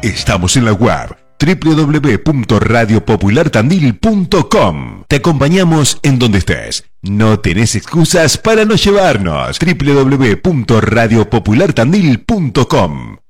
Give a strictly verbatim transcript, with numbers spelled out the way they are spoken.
Estamos en la web doble u doble u doble u punto radio popular tandil punto com. Te acompañamos en donde estés. No tenés excusas para no llevarnos. doble u doble u doble u punto radio popular tandil punto com.